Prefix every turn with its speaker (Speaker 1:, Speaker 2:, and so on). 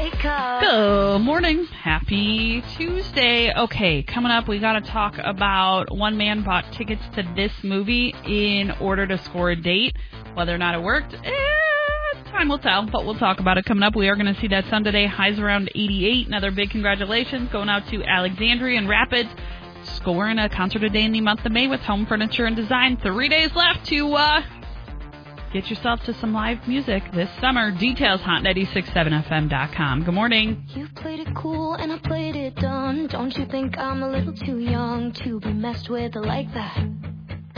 Speaker 1: wake up.
Speaker 2: Good morning. Happy Tuesday. Okay, coming up, we got to talk about one man bought tickets to this movie in order to score a date. Whether or not it worked, time will tell, but we'll talk about it coming up. We are going to see that sun today. Highs around 88. Another big congratulations going out to Alexandria and Rapids, scoring a concert a day in the month of May with Home Furniture and Design. 3 days left to get yourself to some live music this summer. Details, hot967fm.com. Good morning.
Speaker 1: You played it cool and I played it dumb. Don't you think I'm a little too young to be messed with like that?